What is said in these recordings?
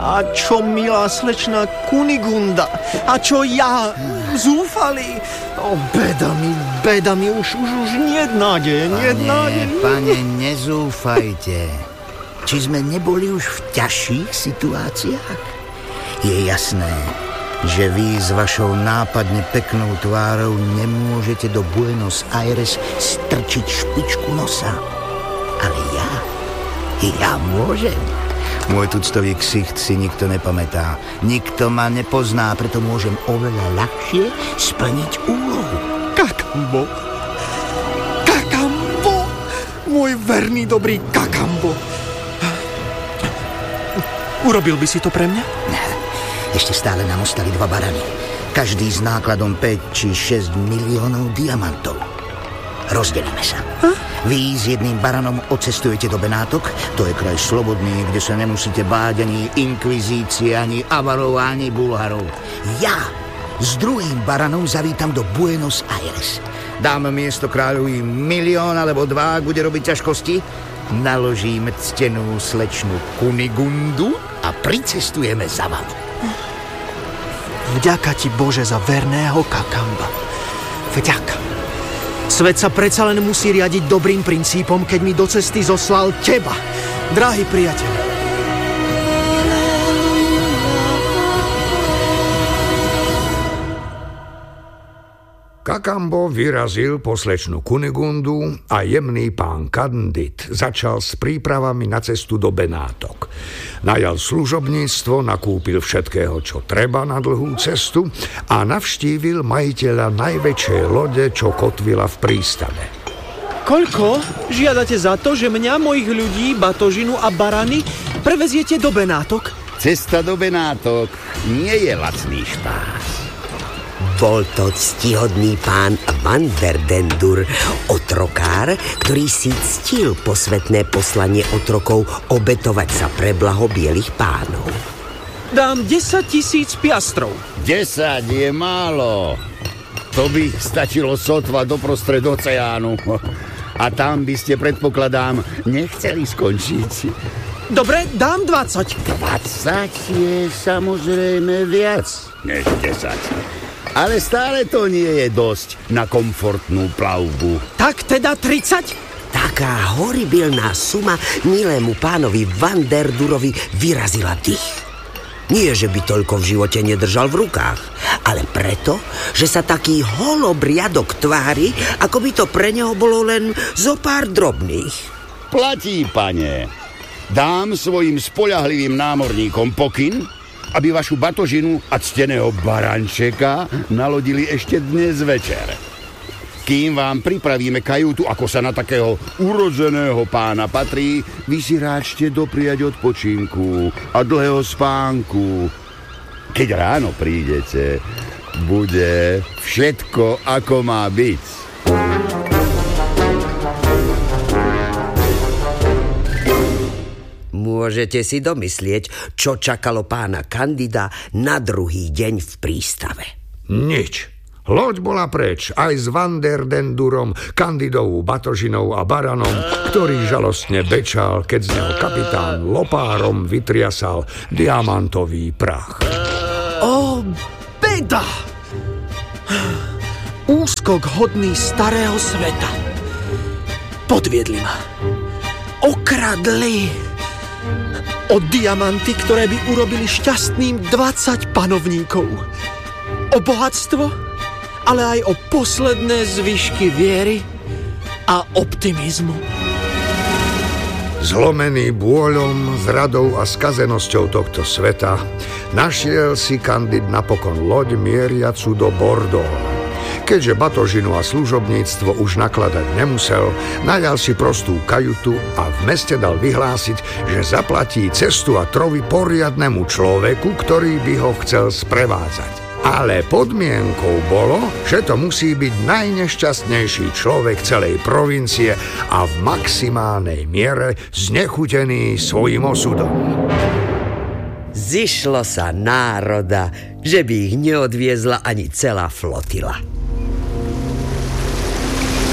A čo milá slečna Kunigunda? A čo ja? Zúfali? O, beda mi, už niet nádeje, niet nádeje. Pane, nezúfajte. Či sme neboli už v ťažších situáciách? Je jasné, že vy s vašou nápadne peknou tvárou nemôžete do Buenos Aires strčiť špičku nosa. Ale ja môžem. Môj tuctový ksicht si nikto nepamätá. Nikto ma nepozná, preto môžem oveľa ľahšie splniť úlohu. Kakambo! Môj verný, dobrý Kakambo! Urobil by si to pre mňa? Ešte stále nám ostali 2 barany. Každý s nákladom 5 či 6 miliónov diamantov. Rozdelíme sa. Vy s jedným baranom odcestujete do Benátok. To je kraj slobodný, kde sa nemusíte báť ani inkvizície, ani Avarov, ani Bulharov. Ja s druhým baranom zavítam do Buenos Aires. Dám miesto kráľovi 1 milión alebo 2, ak bude robiť ťažkosti. Naložím ctenú slečnu Kunigundu a pricestujeme za vami. Vďaka ti, Bože, za verného Kakamba. Vďaka. Svet sa predsa len musí riadiť dobrým princípom, keď mi do cesty zoslal teba, drahý priateľ. Kakambo vyrazil po slečnu Kunigundu a jemný pán Candid začal s prípravami na cestu do Benátok. Najal služobníctvo, nakúpil všetkého, čo treba na dlhú cestu a navštívil majiteľa najväčšej lode, čo kotvila v prístave. Koľko žiadate za to, že mňa, mojich ľudí, batožinu a barany preveziete do Benátok? Cesta do Benátok nie je lacný špás. Bol to ctihodný pán Van Verdendur, otrokár, ktorý si ctil posvetné poslanie otrokov obetovať sa pre blaho bielých pánov. Dám 10 000 piastrov. 10 je málo. To by stačilo sotva doprostred oceánu. A tam by ste, predpokladám, nechceli skončiť. Dobre, dám 20. 20 je samozrejme viac než 10. Ale stále to nie je dosť na komfortnú plavbu. Tak teda 30? Taká horibilná suma milému pánovi Vanderdurovi vyrazila dých. Nie, že by toľko v živote nedržal v rukách, ale preto, že sa taký holobriadok tvári, ako by to pre neho bolo len zo pár drobných. Platí, pane. Dám svojim spoľahlivým námorníkom pokyn, aby vašu batožinu a cteného barančeka nalodili ešte dnes večer. Kým vám pripravíme kajutu, ako sa na takého urodzeného pána patrí, vy si ráčte dopriať odpočinku a dlhého spánku. Keď ráno prídete, bude všetko, ako má byť. Môžete si domyslieť, čo čakalo pána Candida na druhý deň v prístave. Nič. Loď bola preč aj s Vanderdendurom, Candidovou batožinou a baranom, ktorý žalostne bečal, keď z neho kapitán lopárom vytriasal diamantový prach. Ó, beda! Úskok hodný starého sveta. Podviedli ma. Okradli o diamanty, ktoré by urobili šťastným 20 panovníkov. O bohatstvo, ale aj o posledné zvyšky viery a optimizmu. Zlomený bôľom, zradou a skazenosťou tohto sveta, našiel si Candid napokon loď mieriacu do Bordeaux. Keďže batožinu a služobníctvo už nakladať nemusel, najal si prostú kajutu a v meste dal vyhlásiť, že zaplatí cestu a trovy poriadnemu človeku, ktorý by ho chcel sprevádzať. Ale podmienkou bolo, že to musí byť najnešťastnejší človek celej provincie a v maximálnej miere znechutený svojim osudom. Zišlo sa národa, že by ich neodviezla ani celá flotila.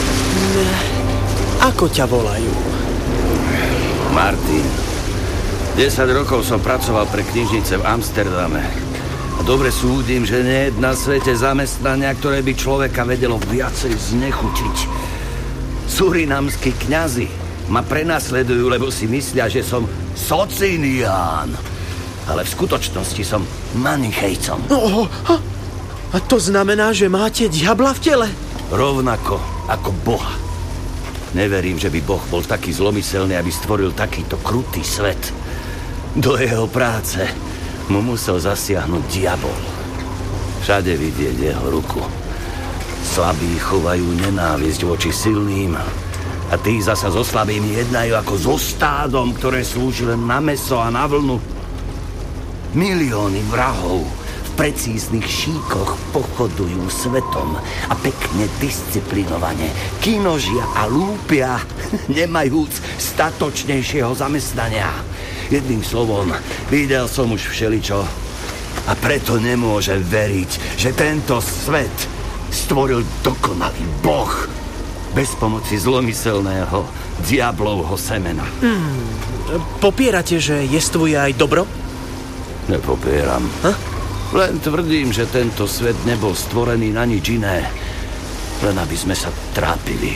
Ako ťa volajú? Martin. 10 rokov som pracoval pre knižnice v Amsterdame. A dobre súdim, že nie je na svete zamestnania, ktoré by človeka vedelo viacej znechutiť. Surinamskí kňazi ma prenasledujú, lebo si myslia, že som Socinián. Ale v skutočnosti som Manichejcom. A to znamená, že máte diabla v tele? Rovnako ako Boha. Neverím, že by Boh bol taký zlomyselný, aby stvoril takýto krutý svet. Do jeho práce mu musel zasiahnuť diabol. Všade vidieť jeho ruku. Slabí chovajú nenávisť voči silným a tí zasa so slabými jednajú ako so stádom, ktoré slúži len na mäso a na vlnu. Milióny vrahov v precíznych šíkoch pochodujú svetom a pekne disciplinovane kinožia a lúpia, nemajúc statočnejšieho zamestnania. Jedným slovom, videl som už všeličo a preto nemôžem veriť, že tento svet stvoril dokonalý Boh bez pomoci zlomyselného diablovho semena. Popierate, že jestvuje aj dobro? Nepopieram. Len tvrdím, že tento svet nebol stvorený na nič iné, len aby sme sa trápili.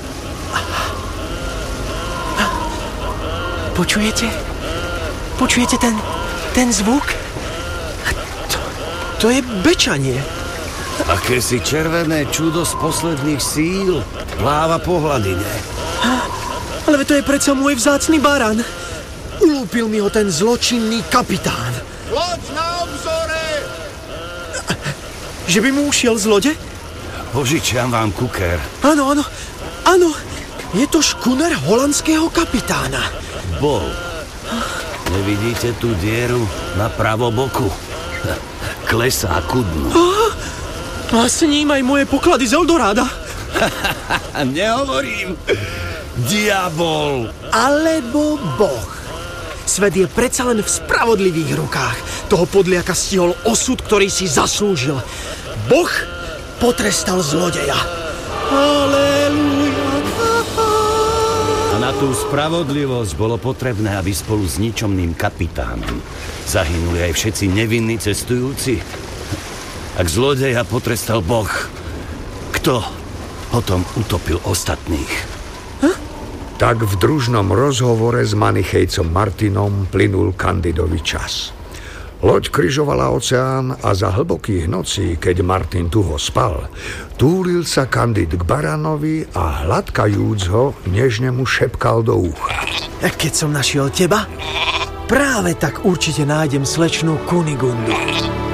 Počujete? Počujete ten zvuk? To je bečanie. Akési červené čudo z posledných síl pláva po hladine. Ale to je predsa môj vzácny barán. Ulúpil mi ho ten zločinný kapitán. Loď na obzore! Že by mu ušiel z lode? Požičiam vám kuker. Áno. Je to škuner holandského kapitána. Bol. Nevidíte tú dieru na pravoboku? Klesá ku dnu. A s ním aj moje poklady z Eldoráda. Nehovorím. Diabol. Alebo Boh. Svet je predsa len v spravodlivých rukách. Toho podliaka stihol osud, ktorý si zaslúžil. Boh potrestal zlodeja. Halelúja. A na tú spravodlivosť bolo potrebné, aby spolu s ničomným kapitánom zahynuli aj všetci nevinní cestujúci. Ak zlodeja potrestal Boh, kto potom utopil ostatných? Tak v družnom rozhovore s Manichejcom Martinom plynul Candidovi čas. Loď križovala oceán a za hlbokých nocí, keď Martin tuho spal, túlil sa Candid k baranovi a hladkajúc ho, nežne mu šepkal do ucha. Keď som našiel teba, práve tak určite nájdem slečnú Kunigundu.